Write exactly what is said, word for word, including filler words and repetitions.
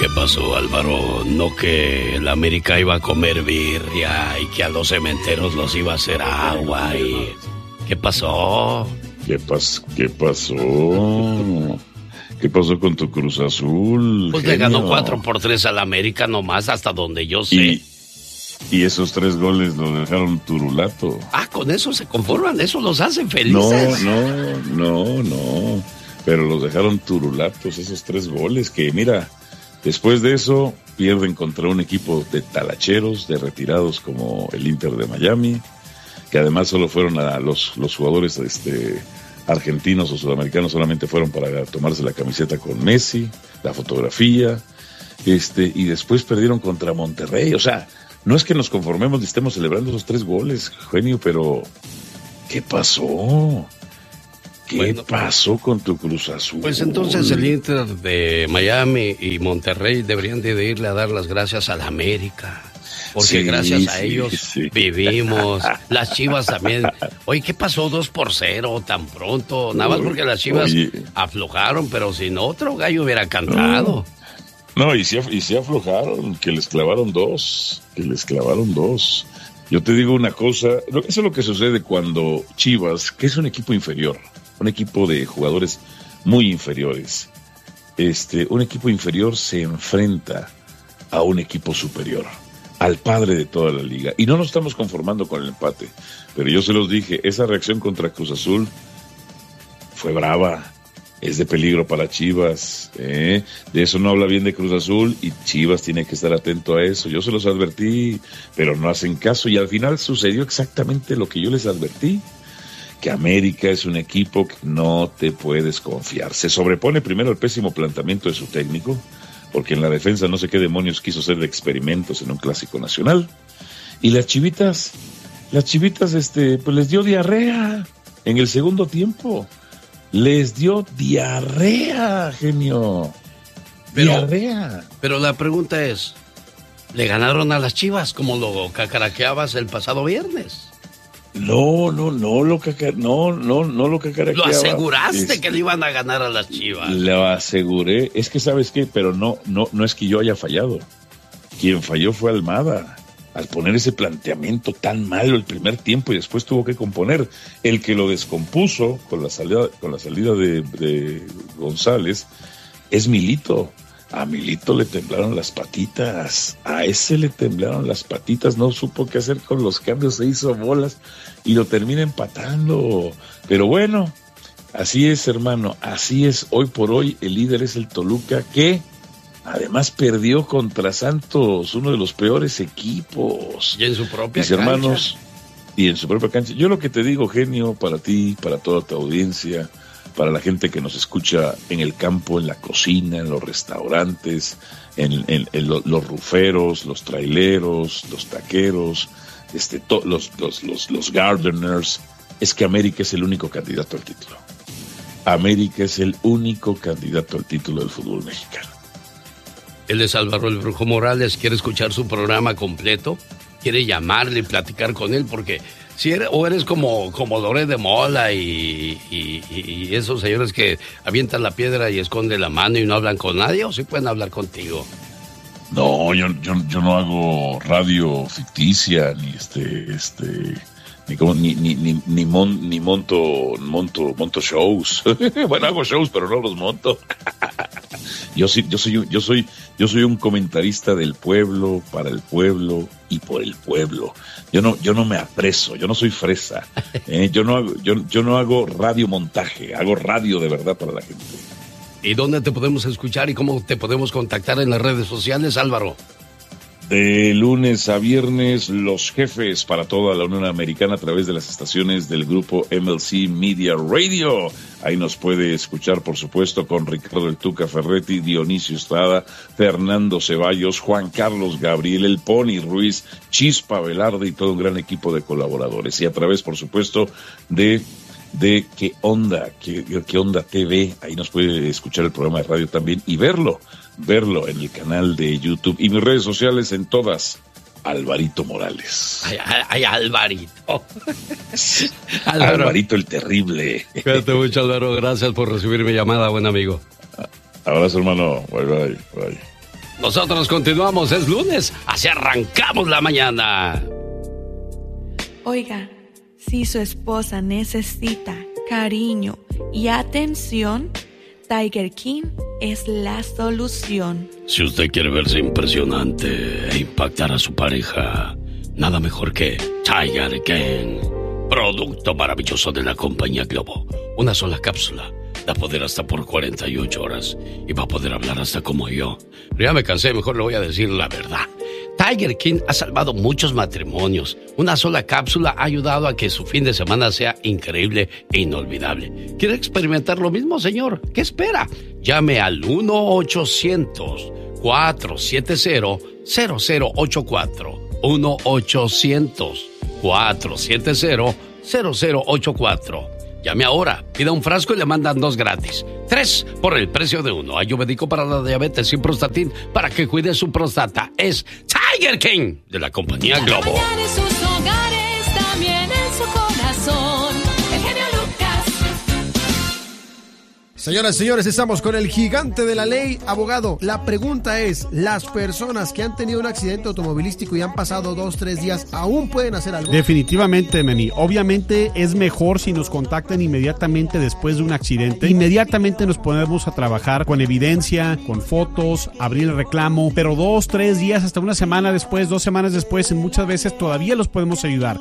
pasó, Álvaro? ¿No que el América iba a comer birria y que a los cementeros los iba a hacer agua? Y... ¿Qué pasó? ¿Qué, pas ¿Qué pasó? ¿Qué pasó con tu Cruz Azul? Pues genio? Le ganó cuatro por tres al América nomás, hasta donde yo sé. Y, y esos tres goles los dejaron turulato. Ah, con eso se conforman, eso los hacen felices. No, no, no, no. Pero los dejaron turulatos, esos tres goles que, mira, después de eso pierden contra un equipo de talacheros, de retirados como el Inter de Miami, que además solo fueron a los, los jugadores este, argentinos o sudamericanos, solamente fueron para tomarse la camiseta con Messi, la fotografía, este, y después perdieron contra Monterrey. O sea, no es que nos conformemos y estemos celebrando esos tres goles, genio, pero ¿qué pasó? ¿Qué bueno, pasó con tu Cruz Azul? Pues entonces el Inter de Miami y Monterrey deberían de irle a dar las gracias a la América. Porque sí, gracias a sí, ellos sí. vivimos. Las Chivas también. Oye, ¿qué pasó dos por cero tan pronto? Nada más porque las Chivas Oye. aflojaron, pero si no, otro gallo hubiera cantado. No, no y, sí, y sí aflojaron, que les clavaron dos. Que les clavaron dos. Yo te digo una cosa, eso es lo que sucede cuando Chivas, que es un equipo inferior, un equipo de jugadores muy inferiores, este, un equipo inferior se enfrenta a un equipo superior, al padre de toda la liga, y no nos estamos conformando con el empate, pero yo se los dije, esa reacción contra Cruz Azul fue brava, es de peligro para Chivas, ¿eh? De eso no habla bien de Cruz Azul, y Chivas tiene que estar atento a eso, yo se los advertí, pero no hacen caso, y al final sucedió exactamente lo que yo les advertí, que América es un equipo que no te puedes confiar. Se sobrepone primero el pésimo planteamiento de su técnico, porque en la defensa no sé qué demonios quiso hacer de experimentos en un clásico nacional. Y las chivitas, las chivitas, este, pues les dio diarrea en el segundo tiempo. Les dio diarrea, genio. Pero, diarrea. Pero la pregunta es, ¿le ganaron a las Chivas como lo cacaraqueabas el pasado viernes? No, no, no lo caca, no, no, no lo cacaraqueaba. Lo aseguraste este, que le iban a ganar a las Chivas. Lo aseguré, es que sabes qué, pero no, no, no es que yo haya fallado. Quien falló fue Almada, al poner ese planteamiento tan malo el primer tiempo y después tuvo que componer. El que lo descompuso con la salida, con la salida de, de González es Milito. A Milito le temblaron las patitas, a ese le temblaron las patitas, no supo qué hacer con los cambios, se hizo bolas y lo termina empatando. Pero bueno, así es, hermano, así es. Hoy por hoy el líder es el Toluca, que además perdió contra Santos, uno de los peores equipos. Y en su propia Mis cancha. hermanos, y en su propia cancha. Yo lo que te digo, genio, para ti, para toda tu audiencia, para la gente que nos escucha en el campo, en la cocina, en los restaurantes, en, en, en lo, los ruferos, los traileros, los taqueros, este, to, los, los, los, los gardeners, es que América es el único candidato al título. América es el único candidato al título del fútbol mexicano. Él es Álvaro el Brujo Morales, quiere escuchar su programa completo, quiere llamarle y platicar con él, porque si eres, o eres como, como Loret de Mola y, y, y esos señores que avientan la piedra y esconden la mano y no hablan con nadie, o sí pueden hablar contigo. No, yo, yo, yo no hago radio ficticia, ni este, este, ni como, ni, ni, ni, ni, mon, ni monto, monto, monto shows. Bueno, hago shows, pero no los monto. Yo sí, yo soy, yo soy, yo soy un comentarista del pueblo, para el pueblo y por el pueblo. Yo no, yo no me apreso, yo no soy fresa. Eh, yo no hago, yo, yo no hago radio montaje, hago radio de verdad para la gente. ¿Y dónde te podemos escuchar y cómo te podemos contactar en las redes sociales, Álvaro? De lunes a viernes, los jefes para toda la Unión Americana a través de las estaciones del grupo M L C Media Radio. Ahí nos puede escuchar, por supuesto, con Ricardo El Tuca Ferretti, Dionisio Estrada, Fernando Ceballos, Juan Carlos Gabriel, El Pony Ruiz, Chispa Velarde y todo un gran equipo de colaboradores. Y a través, por supuesto, de... de qué onda, qué, qué onda T V, ahí nos puede escuchar el programa de radio también y verlo, verlo en el canal de YouTube y mis redes sociales en todas, Alvarito Morales. Ay, ay, ay Alvarito. Alvarito el terrible. Cuídate mucho, Álvaro, gracias por recibir mi llamada, buen amigo. Abrazo, hermano, bye bye, bye. Nosotros continuamos, es lunes, así arrancamos la mañana. Oiga, si su esposa necesita cariño y atención, Tiger King es la solución. Si usted quiere verse impresionante e impactar a su pareja, nada mejor que Tiger King. Producto maravilloso de la compañía Globo. Una sola cápsula da poder hasta por cuarenta y ocho horas y va a poder hablar hasta como yo. Pero ya me cansé, mejor le voy a decir la verdad. Tiger King ha salvado muchos matrimonios. Una sola cápsula ha ayudado a que su fin de semana sea increíble e inolvidable. ¿Quiere experimentar lo mismo, señor? ¿Qué espera? Llame al uno ochocientos, cuatro siete cero, cero cero ocho cuatro. uno ochocientos, cuatro siete cero, cero cero ocho cuatro. Llame ahora, pida un frasco y le mandan dos gratis. Tres por el precio de uno. Ayurvédico para la diabetes sin Prostatin para que cuide su próstata. Es Tiger King de la compañía Globo. En sus hogares, también en su corazón. El genio Lucas. Señoras y señores, estamos con el gigante de la ley, abogado. La pregunta es, ¿las personas que han tenido un accidente automovilístico y han pasado dos, tres días, aún pueden hacer algo? Definitivamente, Meni. Obviamente es mejor si nos contactan inmediatamente después de un accidente. Inmediatamente nos ponemos a trabajar con evidencia, con fotos, abrir el reclamo. Pero dos, tres días, hasta una semana después, dos semanas después, muchas veces todavía los podemos ayudar.